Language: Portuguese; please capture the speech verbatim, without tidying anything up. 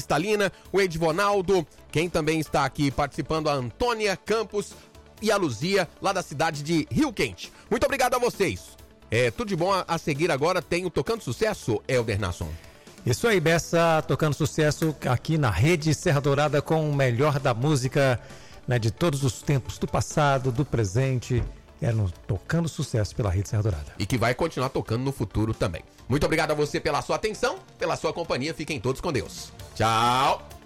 Cristalina, o Edvonaldo, quem também está aqui participando, a Antônia Campos e a Luzia, lá da cidade de Rio Quente. Muito obrigado a vocês. É, tudo de bom. A, a seguir agora tem o Tocando Sucesso, Helder Nasson. Isso aí, Bessa, tocando sucesso aqui na Rede Serra Dourada com o melhor da música, né, de todos os tempos, do passado, do presente, é no Tocando Sucesso pela Rede Serra Dourada. E que vai continuar tocando no futuro também. Muito obrigado a você pela sua atenção, pela sua companhia. Fiquem todos com Deus. Tchau!